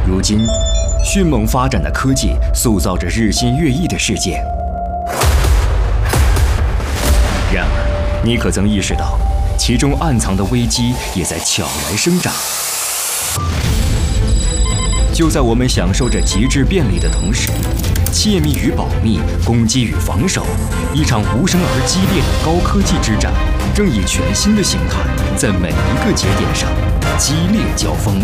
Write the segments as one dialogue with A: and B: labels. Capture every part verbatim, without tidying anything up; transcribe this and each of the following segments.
A: 如今，迅猛发展的科技塑造着日新月异的世界。然而，你可曾意识到，其中暗藏的危机也在悄然生长？就在我们享受着极致便利的同时，窃密与保密、攻击与防守，一场无声而激烈的高科技之战，正以全新的形态，在每一个节点上激烈交锋。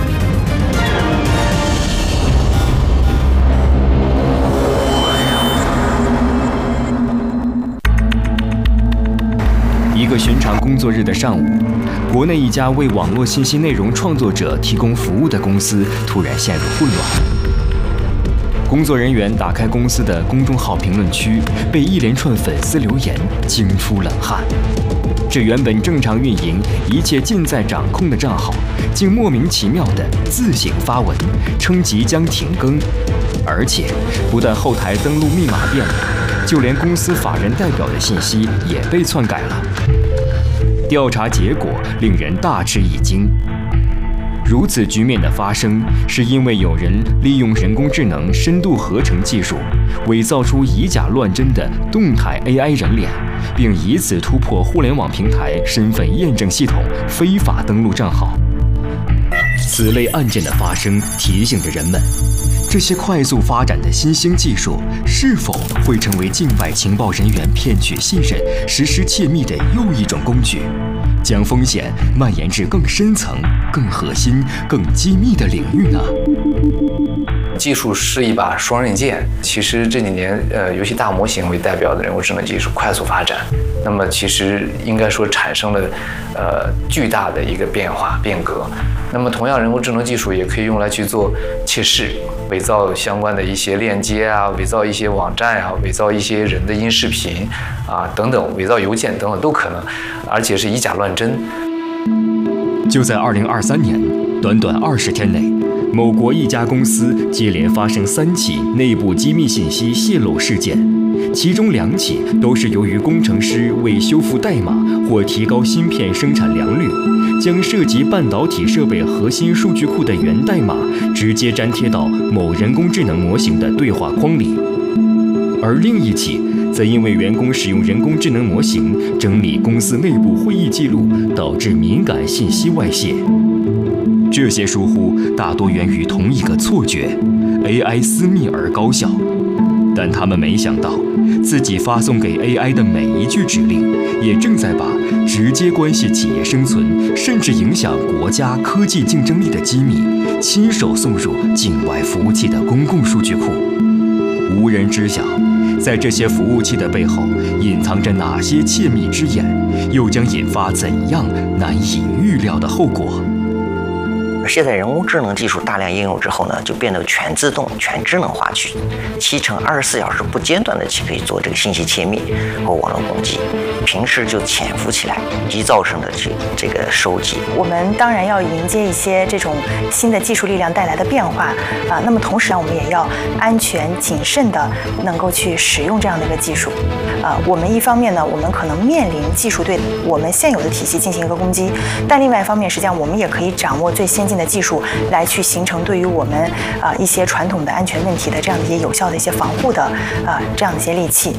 A: 一个寻常工作日的上午，国内一家为网络信息内容创作者提供服务的公司突然陷入混乱。工作人员打开公司的公众号评论区，被一连串粉丝留言惊出冷汗。这原本正常运营、一切尽在掌控的账号，竟莫名其妙地自行发文，称即将停更，而且不但后台登录密码变了，就连公司法人代表的信息也被篡改了。调查结果令人大吃一惊。如此局面的发生，是因为有人利用人工智能深度合成技术，伪造出以假乱真的动态 A I 人脸，并以此突破互联网平台身份验证系统，非法登录账号。此类案件的发生，提醒着人们，这些快速发展的新兴技术是否会成为境外情报人员骗取信任、实施窃密的又一种工具，将风险蔓延至更深层、更核心、更机密的领域呢？
B: 技术是一把双刃剑。其实这几年，呃，游戏大模型为代表的人工智能技术快速发展，那么其实应该说产生了，呃，巨大的一个变化变革。那么同样，人工智能技术也可以用来去做窃视、伪造相关的一些链接啊，伪造一些网站啊，伪造一些人的音视频啊等等，伪造邮件等等都可能，而且是以假乱真。
A: 就在二零二三年，短短二十天内，某国一家公司接连发生三起内部机密信息泄露事件，其中两起都是由于工程师为修复代码或提高芯片生产良率，将涉及半导体设备核心数据库的源代码直接粘贴到某人工智能模型的对话框里，而另一起则因为员工使用人工智能模型整理公司内部会议记录，导致敏感信息外泄。这些疏忽大多源于同一个错觉 ：A I 私密而高效。但他们没想到，自己发送给 A I 的每一句指令，也正在把直接关系企业生存，甚至影响国家科技竞争力的机密，亲手送入境外服务器的公共数据库。无人知晓，在这些服务器的背后，隐藏着哪些窃密之眼，又将引发怎样难以预料的后果？
C: 现在人工智能技术大量应用之后呢，就变得全自动、全智能化去，七乘二十四小时不间断的去可以做这个信息窃密和网络攻击，平时就潜伏起来，一造成的这这个收集。
D: 我们当然要迎接一些这种新的技术力量带来的变化啊，那么同时呢，我们也要安全谨慎的能够去使用这样的一个技术。啊，我们一方面呢，我们可能面临技术对我们现有的体系进行一个攻击，但另外一方面，实际上我们也可以掌握最先进的技术来去形成对于我们啊一些传统的安全问题的这样的一些有效的一些防护的啊这样的一些利器。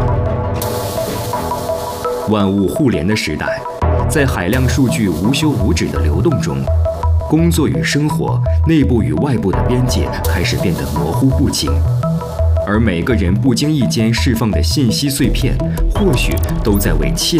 A: 万物互联的时代，在海量数据无休无止的流动中，工作与生活、内部与外部的边界开始变得模糊不清。而每个人不经意间释放的信息碎片，或许都在为窃